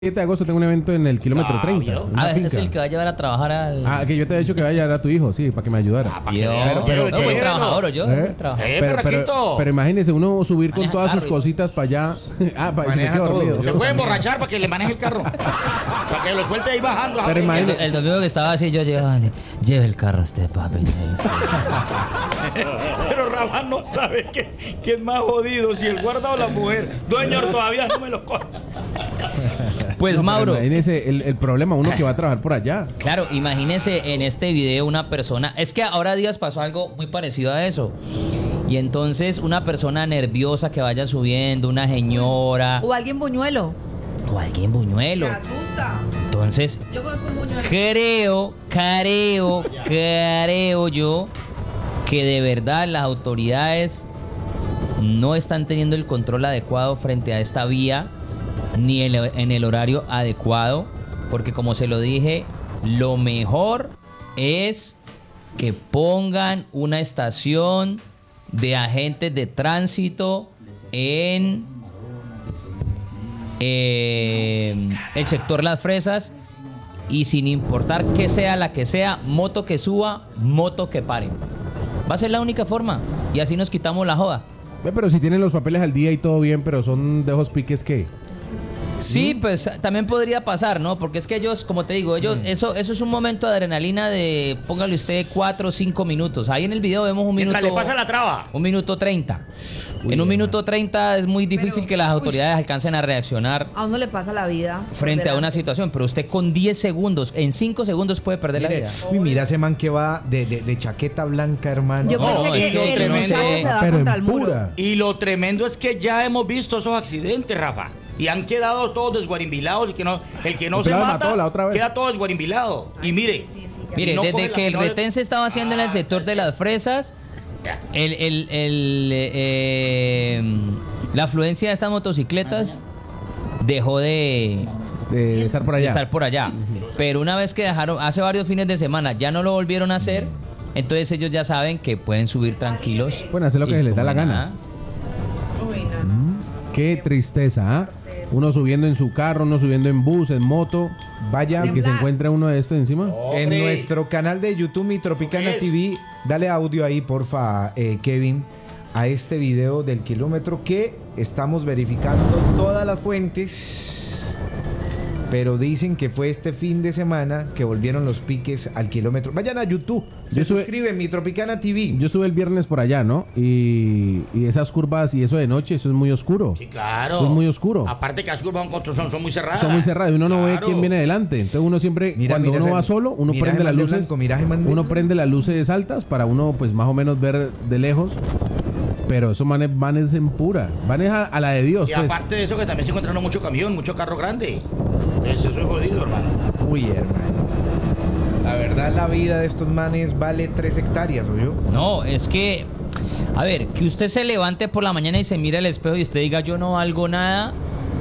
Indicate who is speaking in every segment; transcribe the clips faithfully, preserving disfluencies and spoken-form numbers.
Speaker 1: siete de agosto tengo un evento en el kilómetro
Speaker 2: Ah,
Speaker 1: treinta.
Speaker 2: ¿vio?
Speaker 1: una
Speaker 3: Ah, es
Speaker 1: finca.
Speaker 3: el que va a llevar a trabajar al...
Speaker 1: Ah, que yo te he dicho que vaya a llevar a tu hijo, sí, para que me ayudara.
Speaker 2: Ah, para que
Speaker 3: Yo,
Speaker 2: vea,
Speaker 3: pero,
Speaker 2: pero,
Speaker 3: no,
Speaker 2: ¿qué
Speaker 3: buen
Speaker 2: es
Speaker 3: trabajador,
Speaker 2: eso?
Speaker 3: yo,
Speaker 1: ¿Eh?
Speaker 3: buen trabajador.
Speaker 2: Eh,
Speaker 1: pero, pero,
Speaker 2: perraquito.
Speaker 1: pero imagínese uno subir con
Speaker 3: Maneja
Speaker 1: todas sus
Speaker 3: carro.
Speaker 1: cositas para allá. Ah, para se me
Speaker 4: Maneja
Speaker 1: quedó
Speaker 4: todo.
Speaker 1: dormido.
Speaker 2: Se puede emborrachar para que le maneje el carro. Para que lo suelte ahí bajando.
Speaker 1: Pero
Speaker 2: ¿sabes?
Speaker 1: imagínate-
Speaker 3: El domingo que estaba así, yo llegaba, le, lleve el carro a usted, papi.
Speaker 2: Pero Rafa no sabe que, que es más jodido si el guarda o la mujer. Dueño, todavía no me lo coge.
Speaker 3: Pues
Speaker 1: No, pero
Speaker 3: Mauro,
Speaker 1: imagínese el, el problema, uno que va a trabajar por allá.
Speaker 3: claro, imagínese en este video una persona, es que ahora días pasó algo muy parecido a eso. Y entonces una persona nerviosa que vaya subiendo, una señora
Speaker 5: O alguien buñuelo.
Speaker 3: o alguien buñuelo.
Speaker 5: Me asusta.
Speaker 3: Entonces,
Speaker 5: Yo conozco un buñuelo.
Speaker 3: creo, creo, creo yo que de verdad las autoridades no están teniendo el control adecuado frente a esta vía ni en el, en el horario adecuado, porque como se lo dije, lo mejor es que pongan una estación de agentes de tránsito en eh, el sector Las Fresas, y sin importar que sea la que sea, moto que suba, moto que pare. Va a ser la única forma y así nos quitamos la joda.
Speaker 1: Ve, pero si tienen los papeles al día y todo bien, pero son de esos piques que...
Speaker 3: Sí, pues también podría pasar, ¿no? Porque es que ellos, como te digo, ellos, eso, eso es un momento de adrenalina de, póngale usted, cuatro o cinco minutos. Ahí en el video vemos un minuto.
Speaker 2: Mientras le pasa la traba.
Speaker 3: Un minuto treinta. En un minuto treinta es muy difícil
Speaker 5: Pero,
Speaker 3: que las
Speaker 5: uy.
Speaker 3: autoridades alcancen a reaccionar
Speaker 5: A uno le pasa la vida. por
Speaker 3: frente a una
Speaker 5: delante.
Speaker 3: situación, pero usted con diez segundos, en cinco segundos puede perder la
Speaker 4: Mire,
Speaker 3: vida.
Speaker 4: uy, mira ese man que va de, de, de chaqueta blanca, hermano.
Speaker 5: Yo
Speaker 3: No,
Speaker 5: pensé
Speaker 3: es que
Speaker 5: que el
Speaker 3: tremendo.
Speaker 5: muchacho se va
Speaker 1: Pero
Speaker 5: contra
Speaker 1: en
Speaker 5: el muro.
Speaker 1: pura.
Speaker 2: Y lo tremendo es que ya hemos visto esos accidentes, Rafa. Y han quedado todos desguarimbilados. El que no, el que no
Speaker 1: El
Speaker 2: se
Speaker 1: pelado
Speaker 2: mata
Speaker 1: mató la otra vez.
Speaker 2: queda todo desguarimbilado. Y mire,
Speaker 5: Sí, sí, ya.
Speaker 3: Mire,
Speaker 2: y no coge
Speaker 3: desde
Speaker 2: la-
Speaker 3: que el
Speaker 2: no-
Speaker 3: retén se estaba haciendo en el sector de Las Fresas,
Speaker 2: Ya.
Speaker 3: el, el- el, eh, la afluencia de estas motocicletas dejó de,
Speaker 1: De, de estar por
Speaker 3: de
Speaker 1: allá.
Speaker 3: estar por allá. Pero una vez que dejaron, hace varios fines de semana, ya no lo volvieron a hacer, entonces ellos ya saben que pueden subir tranquilos.
Speaker 1: Pueden hacer lo que
Speaker 3: Y
Speaker 1: se les da la
Speaker 3: como
Speaker 1: gana.
Speaker 3: nada.
Speaker 5: Uy, no.
Speaker 1: Qué tristeza, ¿ah? Uno subiendo en su carro, uno subiendo en bus, en moto.
Speaker 4: Vaya
Speaker 1: Y que se encuentre uno de estos encima.
Speaker 4: en
Speaker 2: Hombre.
Speaker 4: nuestro canal de YouTube, Mi Tropicana
Speaker 2: ¿Qué es?
Speaker 4: T V. Dale audio ahí, porfa, eh, Kevin, a este video del kilómetro que estamos verificando todas las fuentes. Pero dicen que fue este fin de semana que volvieron los piques al kilómetro. Vayan a YouTube. Se
Speaker 1: Yo sube-
Speaker 4: suscriben, Mi Tropicana T V.
Speaker 1: Yo estuve el viernes por allá, ¿no? Y, y esas curvas y eso de noche, eso es muy oscuro.
Speaker 2: Sí, claro.
Speaker 1: Eso es muy oscuro.
Speaker 2: Aparte que las curvas son, son muy cerradas.
Speaker 1: Son muy cerradas y uno no ve
Speaker 2: Claro.
Speaker 1: quién viene delante. Entonces uno siempre,
Speaker 4: Mira,
Speaker 1: cuando
Speaker 4: mira
Speaker 1: uno
Speaker 4: ese-
Speaker 1: va solo, uno
Speaker 4: mira
Speaker 1: prende
Speaker 4: ese
Speaker 1: las
Speaker 4: man de
Speaker 1: luces.
Speaker 4: blanco, mira ese man de
Speaker 1: Uno
Speaker 4: blanco.
Speaker 1: prende las luces altas para uno, pues más o menos ver de lejos. Pero esos manes van es en pura. Van es a, a la de Dios,
Speaker 2: Y
Speaker 1: pues.
Speaker 2: aparte de eso que también se encuentran mucho camión, mucho carro grande. Entonces eso es jodido, hermano.
Speaker 4: Uy, hermano. La verdad, la vida de estos manes vale tres hectáreas, ¿o yo?
Speaker 3: No, es que, a ver, que usted se levante por la mañana y se mire al espejo y usted diga yo no valgo nada,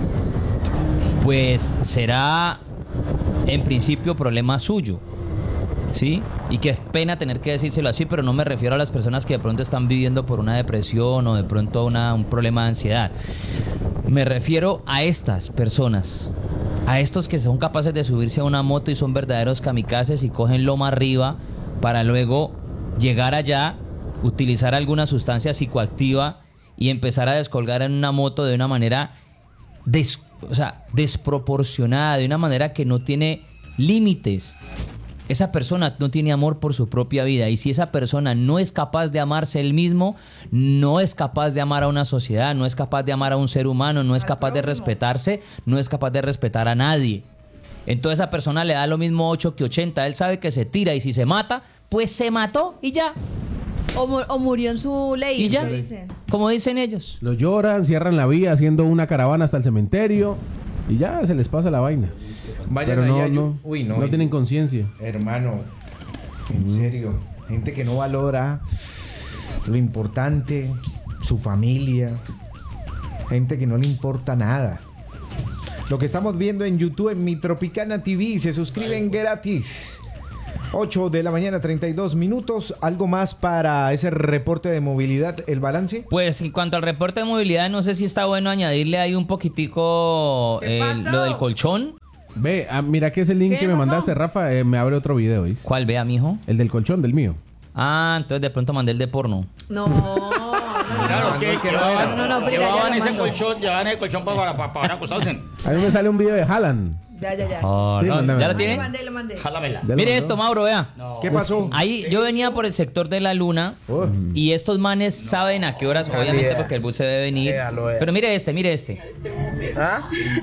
Speaker 3: pues será en principio problema suyo, ¿sí? Y que es pena tener que decírselo así, pero no me refiero a las personas que de pronto están viviendo por una depresión o de pronto una, un problema de ansiedad. Me refiero a estas personas, a estos que son capaces de subirse a una moto y son verdaderos kamikazes y cogen loma arriba para luego llegar allá, utilizar alguna sustancia psicoactiva y empezar a descolgar en una moto de una manera des- o sea, desproporcionada, de una manera que no tiene límites. Esa persona no tiene amor por su propia vida, y si esa persona no es capaz de amarse él mismo, no es capaz de amar a una sociedad, no es capaz de amar a un ser humano, no es capaz de respetarse, no es capaz de respetar a nadie. Entonces a esa persona le da lo mismo ocho que ochenta, él sabe que se tira y si se mata, pues se mató y ya,
Speaker 5: O, mu- o murió en su ley.
Speaker 3: y ya,
Speaker 5: ¿qué dicen?
Speaker 3: como dicen ellos.
Speaker 1: Los lloran, cierran la vía haciendo una caravana hasta el cementerio. Y ya se les pasa la vaina.
Speaker 4: Vayan
Speaker 1: Pero no,
Speaker 4: allá, yo-
Speaker 1: no,
Speaker 4: Uy, no.
Speaker 1: no
Speaker 4: y-
Speaker 1: tienen conciencia.
Speaker 4: Hermano, en serio, gente que no valora lo importante, su familia, gente que no le importa nada. Lo que estamos viendo en YouTube en Mi Tropicana T V, se suscriben gratis. ocho de la mañana, treinta y dos minutos. ¿Algo más para ese reporte de movilidad, el balance?
Speaker 3: Pues en cuanto al reporte de movilidad, no sé si está bueno añadirle ahí un poquitico
Speaker 5: ¿Qué
Speaker 3: eh,
Speaker 5: pasó?
Speaker 3: lo del colchón.
Speaker 1: Ve, ah, mira que ese link
Speaker 5: ¿Qué
Speaker 1: que me
Speaker 5: pasó?
Speaker 1: mandaste, Rafa, eh, me abre otro video, ¿oís?
Speaker 3: ¿Cuál vea, mijo?
Speaker 1: El del colchón, del mío.
Speaker 3: Ah, entonces de pronto mandé el de porno.
Speaker 5: No, no,
Speaker 2: Claro,
Speaker 5: no.
Speaker 2: que
Speaker 4: que no
Speaker 2: llevaban,
Speaker 5: No, no, no, pero ya
Speaker 2: llevaban
Speaker 5: lo
Speaker 2: ese
Speaker 5: mando.
Speaker 2: colchón, llevaban el colchón para, para, para acostados en.
Speaker 1: A mí me sale un video de Haaland.
Speaker 5: Ya, ya, ya.
Speaker 3: Oh,
Speaker 1: Sí,
Speaker 3: no,
Speaker 1: mándame.
Speaker 3: ¿ya lo
Speaker 5: Lo
Speaker 3: tiene?
Speaker 5: mandé, lo mandé.
Speaker 2: Jálamela.
Speaker 1: Ya lo
Speaker 3: Mire
Speaker 1: mandó.
Speaker 3: esto, Mauro, vea.
Speaker 4: ¿Qué pasó?
Speaker 3: Ahí yo venía por el sector de la luna
Speaker 4: Oh.
Speaker 3: y estos manes saben a qué horas, obviamente porque el bus se debe venir. Pero mire este, mire este.
Speaker 6: ¿Ah?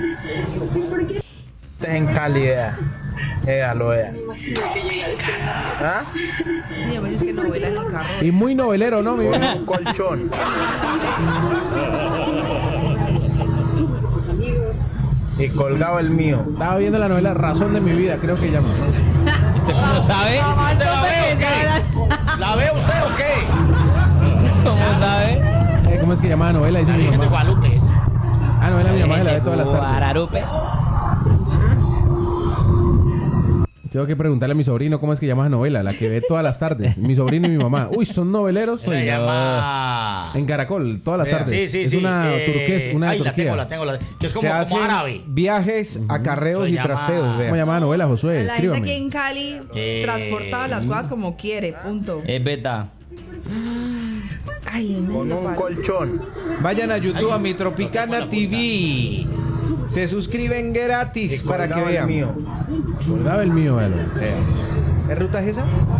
Speaker 6: Ten calidad. Éalo, ea. ¿Ah?
Speaker 5: Sí, me dices que novela en el carro.
Speaker 1: Y muy novelero, ¿no, mi vida?
Speaker 6: Un colchón. Y colgado el mío.
Speaker 1: Estaba viendo la novela Razón de mi vida, creo que llama.
Speaker 3: ¿Usted cómo sabe?
Speaker 5: Mamá,
Speaker 2: ¿Usted la
Speaker 5: no
Speaker 2: ve
Speaker 5: me
Speaker 2: o qué?
Speaker 5: deja-
Speaker 2: ¿La ve usted o qué?
Speaker 3: ¿Cómo sabe?
Speaker 1: Eh, ¿Cómo es que llamaba novela? Dice
Speaker 2: La
Speaker 1: mi
Speaker 2: Virgen de
Speaker 1: mamá.
Speaker 2: Guadalupe.
Speaker 1: Ah, novela mi mamá se la ve todas las tardes.
Speaker 3: Guararupe.
Speaker 1: Tengo que preguntarle a mi sobrino cómo es que llama esa novela, la que ve todas las tardes. Mi sobrino y mi mamá. Uy, son noveleros.
Speaker 2: Se
Speaker 1: Uy, no.
Speaker 2: llama.
Speaker 1: En Caracol, todas las
Speaker 4: Vea.
Speaker 1: tardes.
Speaker 2: Sí, sí,
Speaker 1: es
Speaker 2: sí.
Speaker 1: una
Speaker 2: eh,
Speaker 1: turquesa, una de
Speaker 2: ay, la
Speaker 1: Turquía.
Speaker 2: tengo, la tengo. La, que es como,
Speaker 4: Se
Speaker 2: como
Speaker 4: hacen
Speaker 2: árabe.
Speaker 4: viajes, acarreos
Speaker 2: Se
Speaker 4: y
Speaker 2: llama-
Speaker 4: trasteos.
Speaker 1: ¿Cómo
Speaker 4: Vea.
Speaker 1: llamaba novela, Josué?
Speaker 5: La gente aquí
Speaker 1: Escríbame.
Speaker 5: en Cali
Speaker 2: Eh.
Speaker 5: transporta las cosas como quiere, punto.
Speaker 3: Es verdad.
Speaker 5: Ay, no,
Speaker 6: Con
Speaker 5: no
Speaker 6: un
Speaker 5: pasa.
Speaker 6: colchón.
Speaker 4: Vayan a YouTube a Mi Tropicana T V. Se suscriben gratis
Speaker 6: Y
Speaker 4: para que
Speaker 6: colgado el
Speaker 4: vean.
Speaker 6: mío.
Speaker 1: Acordaba el mío, véalo.
Speaker 4: ¿Qué ruta es esa?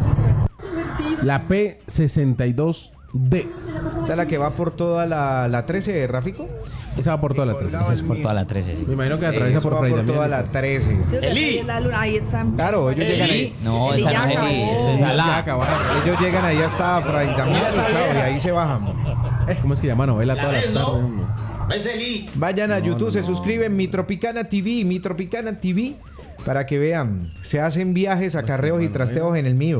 Speaker 1: La P sesenta y dos D.
Speaker 4: ¿Esa es la que va por toda la, la trece, Ráfico?
Speaker 1: Esa va por toda la tres.
Speaker 3: Esa es por toda la trece. sí.
Speaker 1: Me imagino que atraviesa
Speaker 4: Eso
Speaker 1: por
Speaker 4: va
Speaker 1: Fray
Speaker 4: por
Speaker 1: Damián.
Speaker 4: toda la trece.
Speaker 5: Sí, porque
Speaker 2: Eli.
Speaker 5: ahí es la luna, ahí están.
Speaker 4: Claro, ellos llegan ahí.
Speaker 3: No,
Speaker 5: Eli
Speaker 3: esa
Speaker 5: ya
Speaker 3: no es Eli,
Speaker 5: acabó.
Speaker 3: eso es
Speaker 1: Ya
Speaker 3: Alá.
Speaker 1: acabaron.
Speaker 4: Ellos llegan ahí hasta Fray Damián, chao, y ahí se bajan.
Speaker 1: Eh, ¿Cómo es que llama novela
Speaker 2: La
Speaker 1: todas las
Speaker 2: ves, ¿no?
Speaker 1: tardes? hombre?
Speaker 2: ¿Ves, Eli?
Speaker 4: Vayan a YouTube, se suscriben Mi Tropicana T V, Mi Tropicana T V, para que vean. Se hacen viajes, acarreos y trasteos en el mío.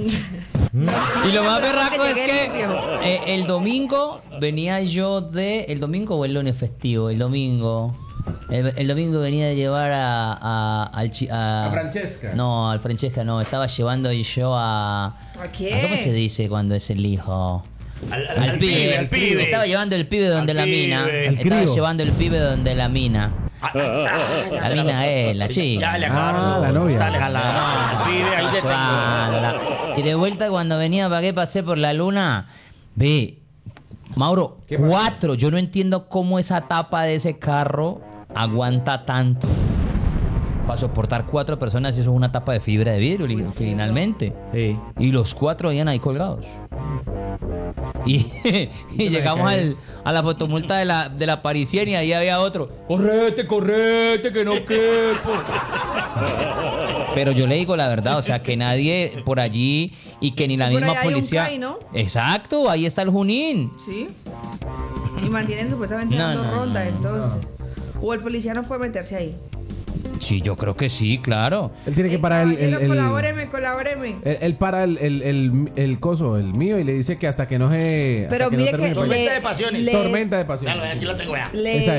Speaker 3: Y lo más berraco es
Speaker 5: llegué
Speaker 3: que
Speaker 5: limpio.
Speaker 3: eh, el domingo venía yo de... ¿El domingo o el lunes festivo? El domingo. El, el domingo venía de llevar a... A, al chi- a,
Speaker 1: A Francesca.
Speaker 3: No, al Francesca no. Estaba llevando yo a...
Speaker 5: ¿A quién?
Speaker 3: ¿Cómo se dice cuando es el hijo?
Speaker 2: Al, al-
Speaker 3: Al,
Speaker 2: al
Speaker 3: pibe,
Speaker 2: al pibe.
Speaker 3: Estaba llevando el pibe donde
Speaker 2: Al
Speaker 3: la
Speaker 2: pibe.
Speaker 3: mina.
Speaker 2: Al
Speaker 3: Estaba
Speaker 1: crío.
Speaker 3: llevando el pibe donde la mina. La mina es la chica.
Speaker 2: Ya le
Speaker 1: Ah,
Speaker 2: acabaron.
Speaker 1: la novia.
Speaker 2: Está jalando. El pibe, ahí le tengo.
Speaker 3: Llevándola. Y de vuelta cuando venía para que pasé por la luna, ve, Mauro,
Speaker 4: ¿Qué pasó?
Speaker 3: cuatro. Yo no entiendo cómo esa tapa de ese carro aguanta tanto. Para soportar cuatro personas, eso es una tapa de fibra de vidrio, li- finalmente. Y los cuatro habían ahí colgados. Y, y llegamos al- a la fotomulta de la, de la Parisienne y ahí había otro. Correte, correte, que no quepo. Pero yo le digo la verdad, o sea, que nadie por allí y que ni la
Speaker 5: Por
Speaker 3: misma
Speaker 5: allá hay un
Speaker 3: policía.
Speaker 5: C A I, ¿no?
Speaker 3: Exacto, ahí está el Junín.
Speaker 5: Sí. Y mantienen supuestamente
Speaker 3: No,
Speaker 5: dando
Speaker 3: no, no,
Speaker 5: ronda,
Speaker 3: no,
Speaker 5: entonces. O el policía no puede meterse ahí.
Speaker 3: Sí, yo creo que sí, claro.
Speaker 1: Él tiene que parar el... el,
Speaker 5: Caballero,
Speaker 1: el-
Speaker 5: colabóreme, colabóreme.
Speaker 1: él- él para el, el, el, el coso, el mío, y le dice que hasta que no se... hasta
Speaker 5: Pero
Speaker 1: que no
Speaker 5: mire
Speaker 1: termine,
Speaker 5: que
Speaker 1: pues,
Speaker 5: le-
Speaker 2: Tormenta de pasiones.
Speaker 5: le-
Speaker 1: Tormenta de pasión.
Speaker 2: Dale, aquí la tengo ya.
Speaker 5: Le...
Speaker 1: Esa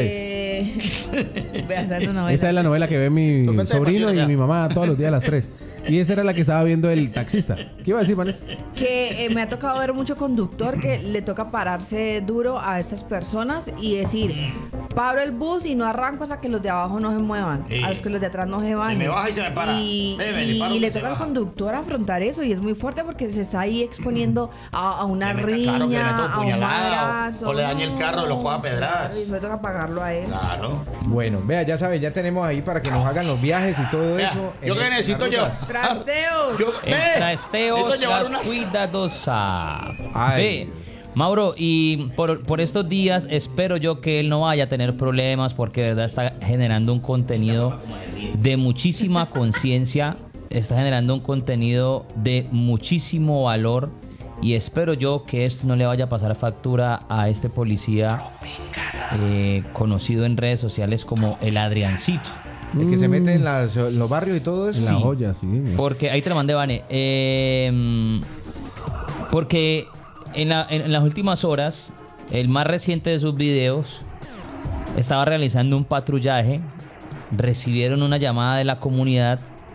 Speaker 5: Vean, dando novela.
Speaker 1: Esa es la novela que ve mi
Speaker 2: Tormenta de
Speaker 1: sobrino
Speaker 2: pasiones,
Speaker 1: y
Speaker 2: ya.
Speaker 1: mi mamá todos los días a las tres. Y esa era la que estaba viendo el taxista. ¿Qué iba a decir, Vanessa?
Speaker 5: Que eh, me ha tocado ver mucho conductor que le toca pararse duro a estas personas y decir, paro el bus y no arranco hasta que los de abajo no se muevan,
Speaker 2: Sí.
Speaker 5: a los que los de atrás no se van.
Speaker 2: me baja y se me para.
Speaker 5: Y,
Speaker 2: Ve, ve,
Speaker 5: y-
Speaker 2: le paro
Speaker 5: y
Speaker 2: y
Speaker 5: le
Speaker 2: se
Speaker 5: toca al
Speaker 2: baja.
Speaker 5: conductor afrontar eso y es muy fuerte porque se está ahí exponiendo a, a una
Speaker 2: Le meta-
Speaker 5: riña,
Speaker 2: claro, que le meta un
Speaker 5: a un
Speaker 2: puñalada, o-
Speaker 5: madrazo.
Speaker 2: o le dañe el carro y lo coja a pedradas.
Speaker 5: Y eso le toca pagarlo a él.
Speaker 2: Claro.
Speaker 4: Bueno, vea, ya saben, ya tenemos ahí para que nos hagan los viajes y todo
Speaker 2: Vea,
Speaker 4: eso.
Speaker 2: yo
Speaker 4: en
Speaker 2: que
Speaker 4: el-
Speaker 2: necesito
Speaker 4: en
Speaker 2: yo.
Speaker 4: las rutas.
Speaker 5: Trasteos.
Speaker 2: Yo,
Speaker 3: El
Speaker 2: ve,
Speaker 3: trasteo,
Speaker 2: necesito llevar
Speaker 3: las
Speaker 2: unas-
Speaker 3: cuidadosas.
Speaker 4: Ay.
Speaker 3: Ve, Mauro, y por, por estos días espero yo que él no vaya a tener problemas porque de verdad está generando un contenido de muchísima conciencia, está generando un contenido de muchísimo valor y espero yo que esto no le vaya a pasar factura a este policía eh, conocido en redes sociales como el Adriancito.
Speaker 4: El que se mete en las- los barrios y todo eso.
Speaker 1: En la
Speaker 3: Sí.
Speaker 1: joya, sí.
Speaker 3: Porque ahí te lo mandé, Vane. Eh, porque en, la- en- en las últimas horas, el más reciente de sus videos estaba realizando un patrullaje. Recibieron una llamada de la comunidad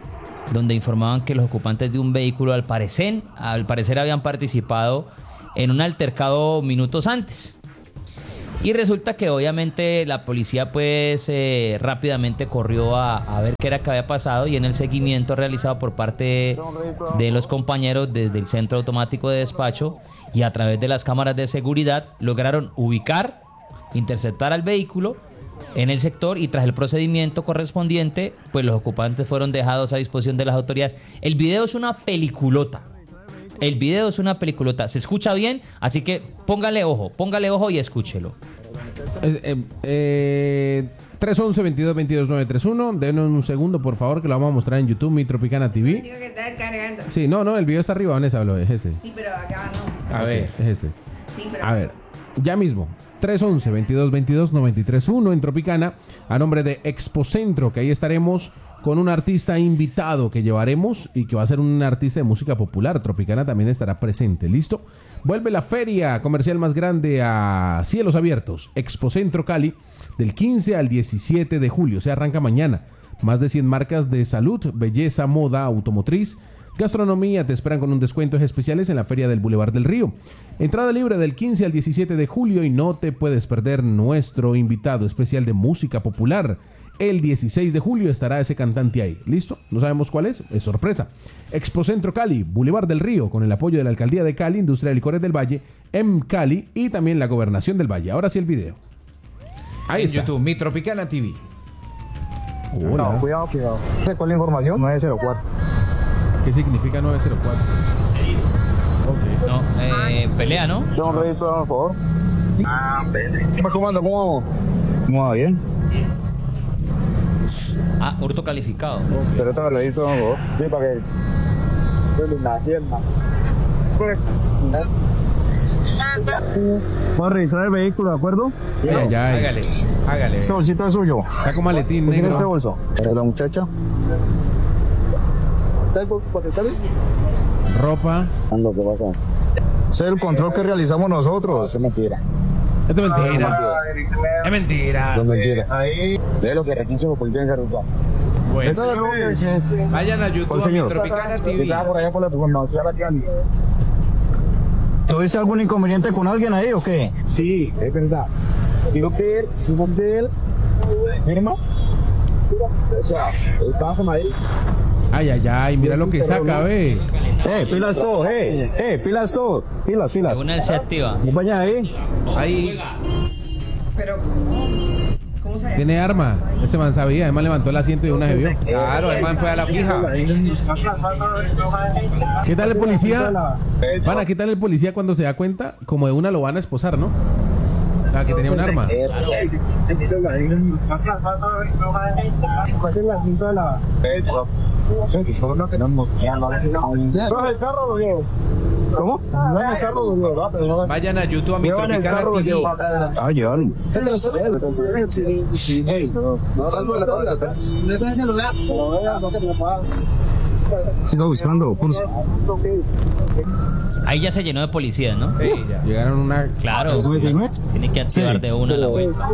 Speaker 3: donde informaban que los ocupantes de un vehículo al parecer, al parecer habían participado en un altercado minutos antes. Y resulta que obviamente la policía pues eh, rápidamente corrió a, a ver qué era que había pasado, y en el seguimiento realizado por parte de los compañeros desde el centro automático de despacho y a través de las cámaras de seguridad lograron ubicar, interceptar al vehículo en el sector, y tras el procedimiento correspondiente pues los ocupantes fueron dejados a disposición de las autoridades. El video es una peliculota. El video es una peliculota, se escucha bien, así que póngale ojo, póngale ojo y escúchelo.
Speaker 1: Es, eh, eh, tres once, veintidós veintidós, nueve treinta y uno. Denos un segundo, por favor, que lo vamos a mostrar en YouTube, Mi Tropicana T V.
Speaker 5: Digo que está cargando.
Speaker 1: Sí, no, no, el video está arriba, Vanessa, hablo, es este.
Speaker 5: Sí, pero acá no.
Speaker 4: A ver.
Speaker 1: Es este.
Speaker 5: Sí, pero
Speaker 1: A ver, ya mismo. tres once, veintidós veintidós, nueve treinta y uno en Tropicana, a nombre de Expocentro, que ahí estaremos con un artista invitado que llevaremos y que va a ser un artista de música popular. Tropicana también estará presente. ¿Listo? Vuelve la feria comercial más grande a cielos abiertos, Expocentro Cali, del quince al diecisiete de julio. Se arranca mañana. Más de cien marcas de salud, belleza, moda, automotriz, gastronomía te esperan con un descuentos especiales en la Feria del Boulevard del Río. Entrada libre del quince al diecisiete de julio, y no te puedes perder nuestro invitado especial de música popular. El dieciséis de julio estará ese cantante ahí. ¿Listo? No sabemos cuál es. Es sorpresa. Expocentro Cali, Boulevard del Río, con el apoyo de la Alcaldía de Cali, Industria de Licores del Valle, M Cali y también la Gobernación del Valle. Ahora sí el video. Ahí
Speaker 4: En
Speaker 1: está.
Speaker 4: YouTube, Mi Tropicana T V.
Speaker 1: Hola.
Speaker 7: No, cuidado, cuidado. ¿Cuál es la información? nueve cero cuatro.
Speaker 1: ¿Qué significa nueve cero cuatro? Ok.
Speaker 3: No, eh, pelea, ¿no?
Speaker 7: Don Rey, por favor. Ah, ¿qué más comando? ¿Cómo vamos? ¿Cómo va? ¿Bien?
Speaker 3: Ah, hurto calificado.
Speaker 7: Pero esto me lo hizo, por favor. Sí, para que... Yo la pierna. Voy a registrar el vehículo, ¿de acuerdo?
Speaker 1: Ay, ay, ay.
Speaker 4: Hágale, hágale.
Speaker 7: Ese bolsito es suyo.
Speaker 1: Saca un maletín
Speaker 7: ¿Tiene ese
Speaker 1: negro.
Speaker 7: bolso? Eh, La muchacha.
Speaker 1: Ropa.
Speaker 7: Ando, ¿qué pasa? Ese es el control que realizamos nosotros. Es mentira.
Speaker 1: Esto es mentira. Es mentira.
Speaker 7: Es mentira. Ahí. De lo que requisen los policías en Carruta.
Speaker 1: Bueno.
Speaker 4: Vayan a YouTube,
Speaker 7: Pues,
Speaker 4: a Mi
Speaker 7: señor.
Speaker 4: Tropicana T V.
Speaker 7: Estaba por allá por la información a la calle. ¿Tuviste algún inconveniente con alguien ahí o qué? Sí, es verdad. Digo que él, según de él, firma. O sea, estaba con ahí.
Speaker 1: Ay, ay, ay. Mira lo que saca, ve.
Speaker 7: Eh, pilas todo, eh, eh, pilas todo. Pilas, pilas.
Speaker 3: Una se activa.
Speaker 7: Acompaña ahí.
Speaker 1: Ahí.
Speaker 5: Pero, ¿cómo se
Speaker 1: Tiene arma. Ese man sabía. Además levantó el asiento y una se vio.
Speaker 4: Claro, el man fue a la fija.
Speaker 1: ¿Qué tal el policía? Pana, ¿qué tal el policía cuando se da cuenta? Como de una lo van a esposar, ¿no? O sea, que tenía un arma.
Speaker 7: ¿Cómo?
Speaker 4: Vayan a YouTube, a Mi Tropicana T V.
Speaker 7: Ah, llevaron. Sigo buscando, pulso.
Speaker 3: Ahí ya se llenó de policías, ¿no?
Speaker 4: Sí, ya.
Speaker 1: Llegaron una...
Speaker 3: Claro. Tiene que activar de una la vuelta.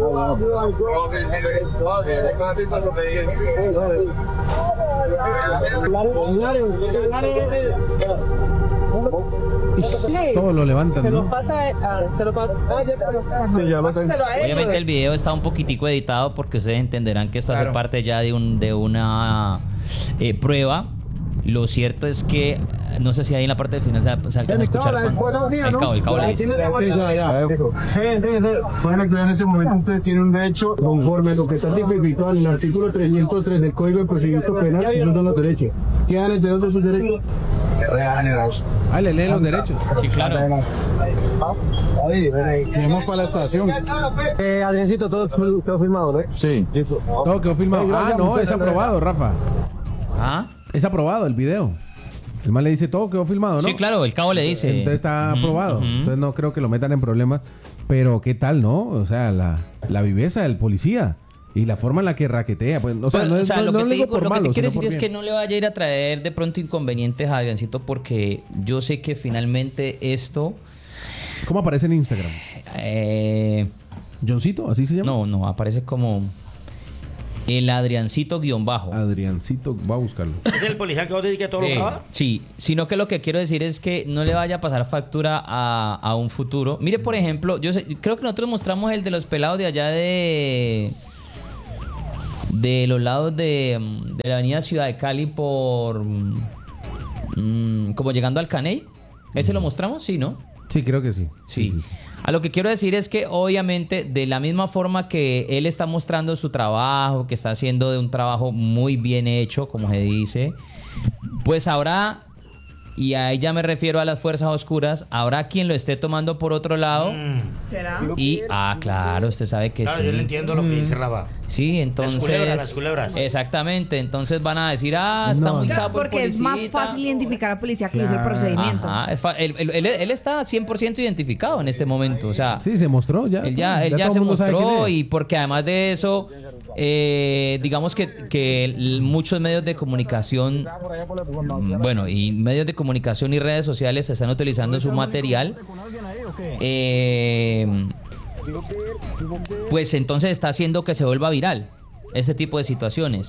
Speaker 1: Todos lo levantan, ¿no?
Speaker 7: Sí, ya lo sé.
Speaker 3: Obviamente el video está un poquitico editado porque ustedes entenderán que esto hace
Speaker 4: Claro.
Speaker 3: parte ya de, un, de una eh, prueba. Lo cierto es que no sé si ahí en la parte del final se, se alcanza a escuchar. Juan. El cabo, el cabo le dice.
Speaker 7: Pueden aclarar en ese momento, ustedes tienen un derecho conforme a lo que está tipificado en el artículo trescientos tres del Código de Procedimiento Penal, y no dan los derechos. Quedan enterados de sus derechos.
Speaker 1: Ah, le leen los derechos.
Speaker 3: Sí, claro.
Speaker 7: Vamos para la estación. Eh, Adriancito, todo está firmado, ¿no? Sí.
Speaker 1: Todo quedó filmado. Ah, no, es aprobado, Rafa.
Speaker 3: ¿Ah?
Speaker 1: Es aprobado el video. El man le dice todo quedó filmado, ¿no?
Speaker 3: Sí, claro, el cabo le dice.
Speaker 1: Entonces está
Speaker 3: Ujú,
Speaker 1: aprobado.
Speaker 3: ujú.
Speaker 1: Entonces no creo que lo metan en problemas. Pero ¿qué tal, no? O sea, la, la viveza del policía y la forma en la que raquetea. Pues, o sea,
Speaker 3: Pues,
Speaker 1: no es
Speaker 3: o sea,
Speaker 1: no,
Speaker 3: lo
Speaker 1: no
Speaker 3: que
Speaker 1: lo
Speaker 3: te
Speaker 1: digo
Speaker 3: digo,
Speaker 1: por
Speaker 3: lo que
Speaker 1: malo,
Speaker 3: te quiero
Speaker 1: sino
Speaker 3: decir
Speaker 1: por
Speaker 3: es que
Speaker 1: bien.
Speaker 3: no le vaya a ir a traer de pronto inconvenientes a Adriancito, porque yo sé que finalmente esto...
Speaker 1: ¿Cómo aparece en Instagram?
Speaker 3: eh,
Speaker 1: ¿Johncito? ¿Así se llama?
Speaker 3: no, no, aparece como El Adriancito guión bajo.
Speaker 1: Adriancito, va a buscarlo.
Speaker 2: ¿Es el policía que vos decís que todo
Speaker 3: Eh,
Speaker 2: lo graba?
Speaker 3: sí, sino que lo que quiero decir es que no le vaya a pasar factura a, a un futuro. Mire, por ejemplo, yo sé- creo que nosotros mostramos el de los pelados de allá de... de los lados de, mm, de la avenida Ciudad de Cali por... mm, como llegando al Caney. ¿Ese lo mostramos? Sí, ¿no?
Speaker 1: Sí, creo que sí.
Speaker 3: Sí. A lo que quiero decir es que obviamente de la misma forma que él está mostrando su trabajo, que está haciendo de un trabajo muy bien hecho, como se dice, pues habrá, y ahí ya me refiero a las fuerzas oscuras, habrá quien lo esté tomando por otro lado
Speaker 5: ¿Será?
Speaker 3: y, ah, claro, usted sabe que
Speaker 2: Claro,
Speaker 3: sí.
Speaker 2: yo le entiendo lo que dice Rafa.
Speaker 3: Sí, entonces...
Speaker 2: culebras, las culebras.
Speaker 3: Exactamente, entonces van a decir, ah, está
Speaker 1: No,
Speaker 3: muy
Speaker 1: no.
Speaker 3: sapo el
Speaker 5: Porque es más
Speaker 3: policita.
Speaker 5: fácil identificar al policía que hizo el
Speaker 1: Claro.
Speaker 5: procedimiento.
Speaker 3: Ajá, es fa- él, él- él- él está cien por ciento identificado en este momento, o sea...
Speaker 1: Sí, se mostró ya.
Speaker 3: Él ya, él ya
Speaker 1: todo el
Speaker 3: se
Speaker 1: mundo sabe
Speaker 3: mostró
Speaker 1: quién es.
Speaker 3: y porque además de eso, eh, digamos que, que el- muchos medios de comunicación, mm, bueno, y medios de comunicación y redes sociales están utilizando su material, eh, pues entonces está haciendo que se vuelva viral este tipo de situaciones.